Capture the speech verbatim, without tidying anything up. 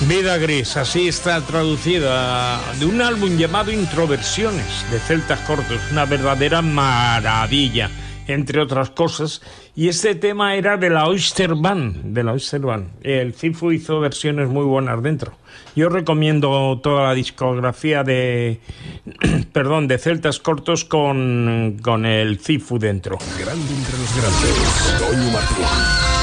Vida Gris, así está traducida, de un álbum llamado Introversiones, de Celtas Cortos, una verdadera maravilla, entre otras cosas. Y este tema era de la Oyster Band, de la Oyster Band. El Cifu hizo versiones muy buenas dentro. Yo recomiendo toda la discografía de, perdón, de Celtas Cortos con, con el Cifu dentro. Grande entre los grandes, Toño Martín.